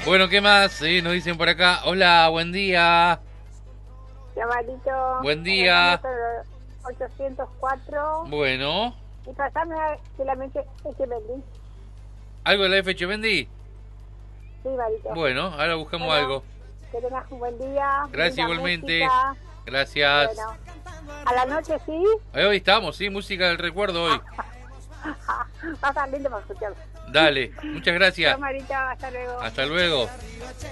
Bueno, ¿qué más? Sí, nos dicen por acá. Hola, buen día. Llamadito. Buen día. 804. Bueno, Y pasame que la mente que vendí. ¿algo de la F. Chevendi? Sí, Marito. Bueno, ahora buscamos Bueno, algo. que tengas un buen día. Gracias Linda igualmente. música. Gracias. Bueno, a la noche sí. Hoy estamos, sí, música del recuerdo hoy. Va a estar lindo para escuchar. Dale, muchas gracias. Chao, Marito. Hasta luego. Hasta luego.